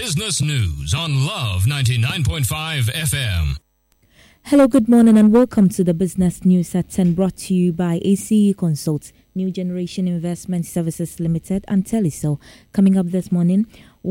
Business News on Love 99.5 FM. Hello, good morning and welcome to the Business News at 10, brought to you by ACE Consult, New Generation Investment Services Limited and Telecel. Coming up this morning,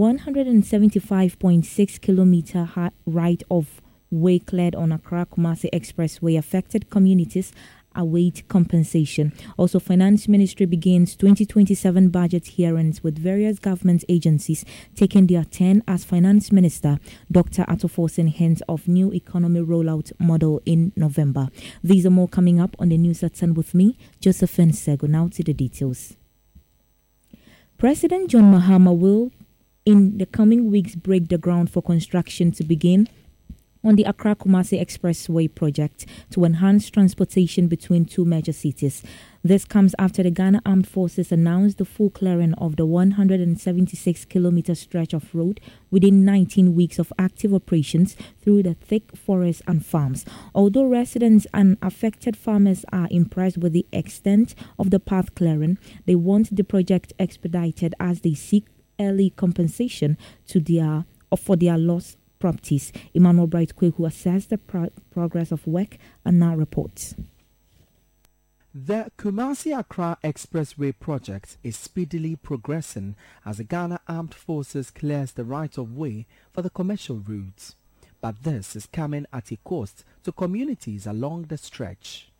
175.6 kilometer right of way cleared on Accra Kumasi Expressway. Affected communities await compensation. Also, Finance Ministry begins 2027 budget hearings with various government agencies taking their turn as Finance Minister Dr. Atoforsen hints of new economy rollout model in November. These are more coming up on the news at 10 with me, Josephine Sego. Now to the details. President John Mahama will, in the coming weeks, break the ground for construction to begin on the Accra Kumasi Expressway project to enhance transportation between two major cities. This comes after the Ghana Armed Forces announced the full clearing of the 176-kilometer stretch of road within 19 weeks of active operations through the thick forests and farms. Although residents and affected farmers are impressed with the extent of the path clearing, they want the project expedited as they seek early compensation for their loss properties. Emmanuel Brightquay, who assessed the progress of work, and now reports. The Kumasi-Accra Expressway project is speedily progressing as the Ghana Armed Forces clears the right-of-way for the commercial routes. But this is coming at a cost to communities along the stretch.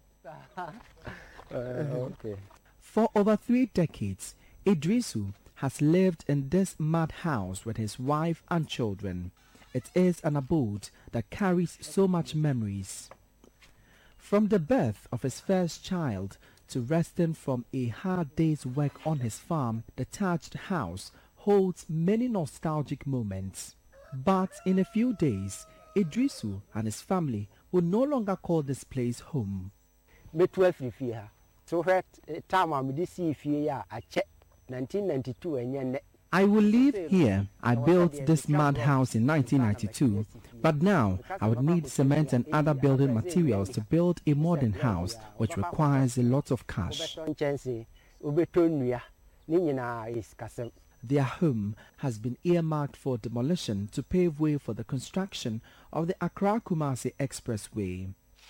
For over 3 decades, Idrisu has lived in this mud house with his wife and children. It is an abode that carries so much memories. From the birth of his first child to resting from a hard day's work on his farm, the thatched house holds many nostalgic moments. But in a few days, Idrisu and his family will no longer call this place home. I will live here. I built this mud house in 1992, but now I would need cement and other building materials to build a modern house, which requires a lot of cash. Their home has been earmarked for demolition to pave way for the construction of the Accra Kumasi Expressway.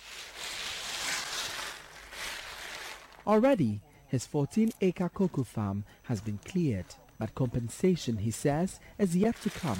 Already, his 14-acre cocoa farm has been cleared. But compensation, he says, is yet to come.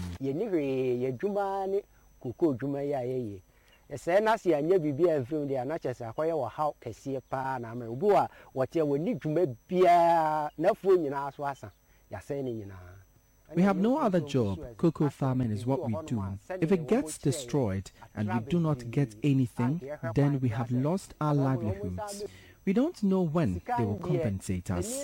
We have no other job. Cocoa farming is what we do. If it gets destroyed and we do not get anything, then we have lost our livelihoods. We don't know when they will compensate us.